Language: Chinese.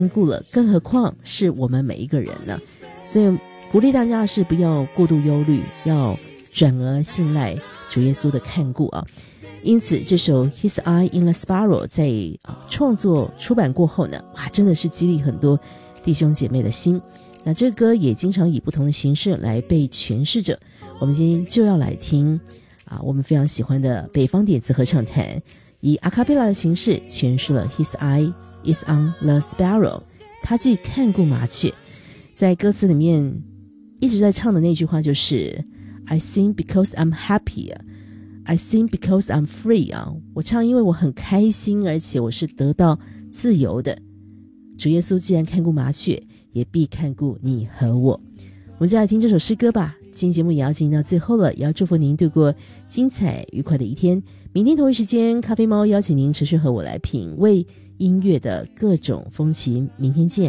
顾了，更何况是我们每一个人呢？所以鼓励大家是不要过度忧虑，要转而信赖主耶稣的看顾啊。因此这首 His Eye in the Sparrow 在创作出版过后呢，哇，真的是激励很多弟兄姐妹的心。那这歌也经常以不同的形式来被诠释着。我们今天就要来听我们非常喜欢的北方点子合唱团以阿卡贝拉的形式诠释了 His Eye is on the Sparrow， 他既看顾麻雀。在歌词里面一直在唱的那句话就是 I sing because I'm happy， I sing because I'm free 我唱因为我很开心，而且我是得到自由的。主耶稣既然看顾麻雀，也必看顾你和我。我们就来听这首诗歌吧。今天节目也要进行到最后了，也要祝福您度过精彩愉快的一天。明天同一时间，咖啡猫邀请您持续和我来品味音乐的各种风情。明天见。